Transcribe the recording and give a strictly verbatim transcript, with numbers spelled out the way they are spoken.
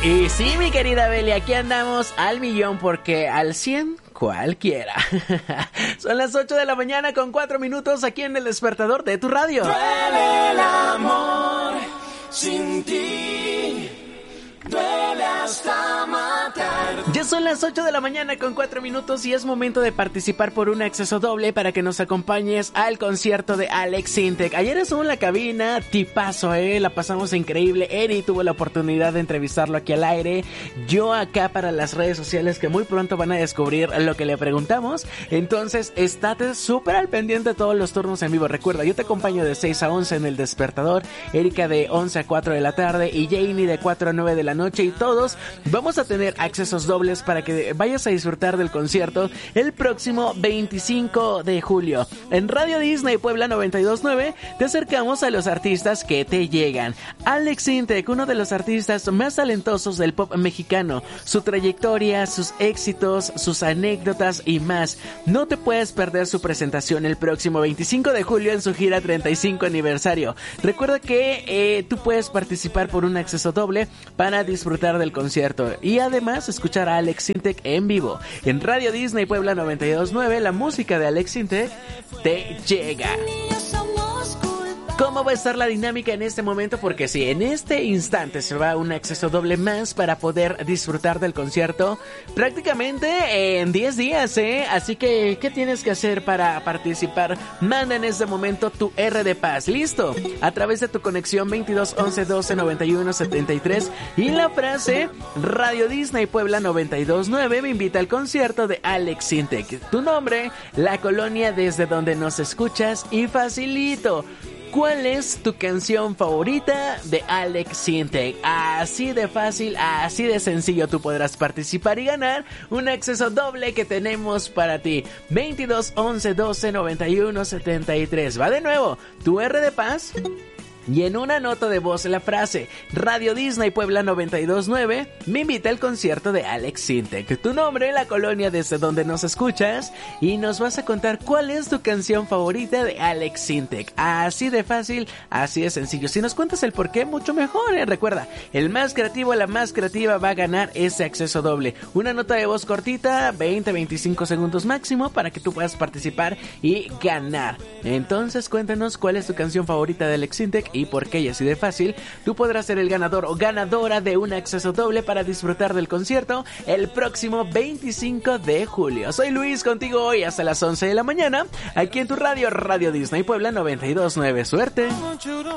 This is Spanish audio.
Y sí, mi querida Beli, aquí andamos al millón porque al cien cualquiera. Son las ocho de la mañana con cuatro minutos aquí en el despertador de tu radio. Duele el amor sin ti, duele hasta matar. Ya son las ocho de la mañana con cuatro minutos y es momento de participar por un acceso doble para que nos acompañes al concierto de Alex Sintek. Ayer estuvo en la cabina, tipazo, eh, la pasamos increíble. Eri tuvo la oportunidad de entrevistarlo aquí al aire. Yo acá para las redes sociales que muy pronto van a descubrir lo que le preguntamos. Entonces, estate súper al pendiente de todos los turnos en vivo. Recuerda, yo te acompaño de seis a once en el despertador, Erika de once a cuatro de la tarde y Janie de cuatro a nueve de la noche, y todos vamos a tener accesos dobles para que vayas a disfrutar del concierto el próximo veinticinco de julio. En Radio Disney Puebla noventa y dos punto nueve te acercamos a los artistas que te llegan. Alex Sintek, uno de los artistas más talentosos del pop mexicano, su trayectoria, sus éxitos, sus anécdotas y más. No te puedes perder su presentación el próximo veinticinco de julio en su gira treinta y cinco aniversario. Recuerda que eh, tú puedes participar por un acceso doble para disfrutar del concierto y además escuchar a Alex Sintek en vivo. En Radio Disney Puebla noventa y dos punto nueve, la música de Alex Sintek te llega. ¿Cómo va a estar la dinámica en este momento? Porque si en este instante se va un acceso doble más para poder disfrutar del concierto prácticamente en diez días, ¿eh? Así que, ¿qué tienes que hacer para participar? Manda en este momento tu R de Paz, ¿listo? A través de tu conexión veintidós once doce noventa y uno setenta y tres y la frase Radio Disney Puebla noventa y dos punto nueve me invita al concierto de Alex Sintek. Tu nombre, la colonia desde donde nos escuchas y facilito. ¿Cuál es tu canción favorita de Alex Sintek? Así de fácil, así de sencillo tú podrás participar y ganar un acceso doble que tenemos para ti. veintidós once doce noventa y uno setenta y tres. Va de nuevo, tu R de Paz. Y en una nota de voz la frase Radio Disney Puebla noventa y dos punto nueve me invita al concierto de Alex Sintek. Tu nombre, la colonia desde donde nos escuchas y nos vas a contar cuál es tu canción favorita de Alex Sintek. Así de fácil, así de sencillo. Si nos cuentas el por qué, mucho mejor, ¿eh? Recuerda, el más creativo, la más creativa va a ganar ese acceso doble. Una nota de voz cortita, veinte a veinticinco segundos máximo para que tú puedas participar y ganar. Entonces cuéntanos cuál es tu canción favorita de Alex Sintek y por qué, y así de fácil tú podrás ser el ganador o ganadora de un acceso doble para disfrutar del concierto el próximo veinticinco de julio. Soy Luis, contigo hoy hasta las once de la mañana aquí en tu radio, Radio Disney Puebla noventa y dos punto nueve. Suerte.